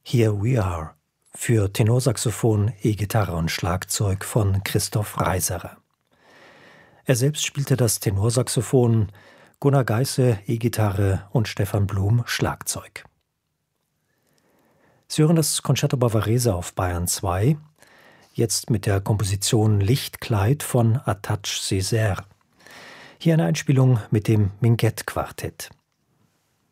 Here We Are für Tenorsaxophon, E-Gitarre und Schlagzeug von Christoph Reiserer. Er selbst spielte das Tenorsaxophon, Gunnar Geisse E-Gitarre und Stefan Blum Schlagzeug. Sie hören das Concerto Bavarese auf Bayern 2, jetzt mit der Komposition Lichtkleid von Attache Césaire. Hier eine Einspielung mit dem Minguett-Quartett.